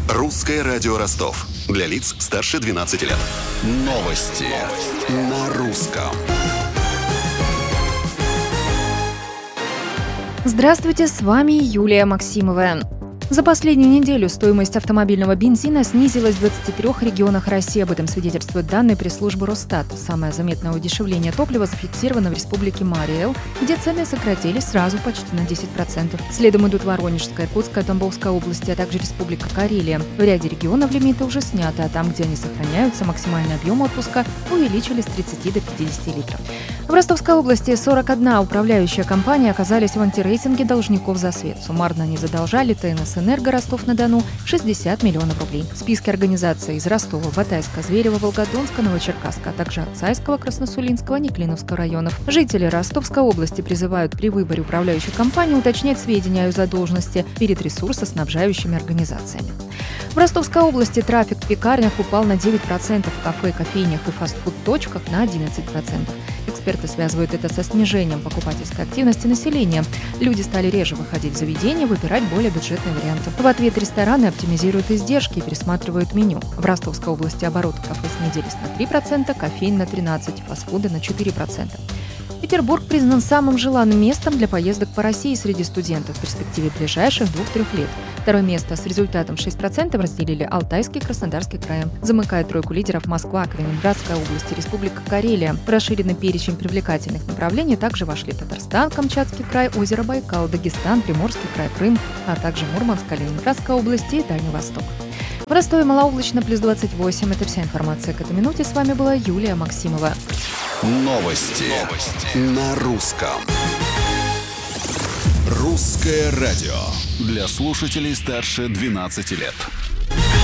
Русское радио Ростов. Для лиц старше 12 лет. Новости на русском. Здравствуйте, с вами Юлия Максимова. За последнюю неделю стоимость автомобильного бензина снизилась в 23 регионах России. Об этом свидетельствуют данные пресс-службы Росстат. Самое заметное удешевление топлива зафиксировано в республике Марий-Эл, где цены сократились сразу почти на 10%. Следом идут Воронежская, Иркутская, Тамбовская области, а также Республика Карелия. В ряде регионов лимиты уже сняты, а там, где они сохраняются, максимальный объем отпуска увеличили с 30 до 50 литров. В Ростовской области 41 управляющая компания оказались в антирейтинге должников за свет. Суммарно они задолжали ТНС-Энерго Ростов-на-Дону 60 миллионов рублей. В списке организаций из Ростова, Батайска, Зверева, Волгодонска, Новочеркасска, а также Аксайского, Красносулинского, Неклиновского районов. Жители Ростовской области призывают при выборе управляющей компании уточнять сведения о ее задолженности перед ресурсоснабжающими организациями. В Ростовской области трафик в пекарнях упал на 9%, в кафе, кофейнях и фастфуд-точках на 11%. Эксперты связывают это со снижением покупательской активности населения. Люди стали реже выходить в заведения, выбирать более бюджетные варианты. В ответ рестораны оптимизируют издержки и пересматривают меню. В Ростовской области обороты кафе снизились на 3%, кофейн на 13%, фастфуды на 4%. Петербург признан самым желанным местом для поездок по России среди студентов в перспективе ближайших 2-3 лет. Второе место с результатом 6% разделили Алтайский и Краснодарский краи. Замыкает тройку лидеров Москва, Калининградская область и Республика Карелия. В расширенный перечень привлекательных направлений также вошли Татарстан, Камчатский край, озеро Байкал, Дагестан, Приморский край, Крым, а также Мурманск, Калининградская область и Дальний Восток. В Ростове малооблачно, плюс 28. Это вся информация к этой минуте. С вами была Юлия Максимова. Новости на русском. Русское радио. Для слушателей старше 12 лет.